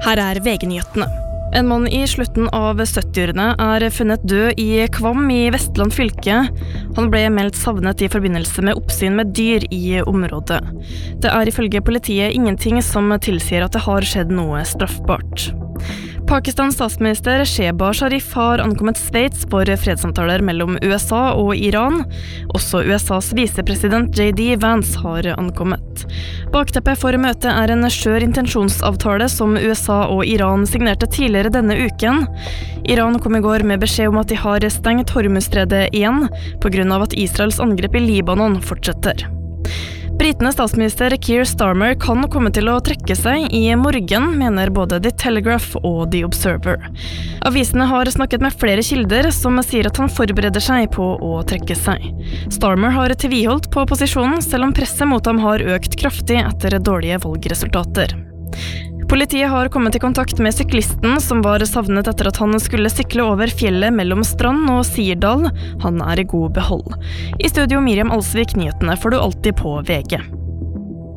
Her VG-nyhetene. En mann i slutten av 70-årene funnet død i Kvam i Vestland fylke. Han ble meldt savnet i forbindelse med oppsyn med dyr i området. Det ifølge politiet ingenting som tilsier at det har skjedd noe straffbart. Pakistans statsminister Shehbaz Sharif har ankommet Sveits for fredssamtaler mellom USA og Iran. Også USAs visepresident J.D. Vance har ankommet. Bakteppet for møtet en skjør intensjonsavtale som USA og Iran signerte tidligere denne uken. Iran kom i går med beskjed om at de har stengt Hormuzstredet igjen, på grunn av at Israels angrep i Libanon fortsetter. Britenes statsminister Keir Starmer kan komme til å trekke seg i morgen, mener både The Telegraph og The Observer. Avisene har snakket med flere kilder som sier at han forbereder seg på å trekke seg. Starmer har tviholdt på posisjonen, selv om presset mot ham har økt kraftig etter dårlige valgresultater. Politiet har kommet i kontakt med syklisten som var savnet etter at han skulle sykle over fjellet mellom Strand og Sirdal. Han i god behold. I studio Miriam Alsvik, nyhetene får du alltid på VG.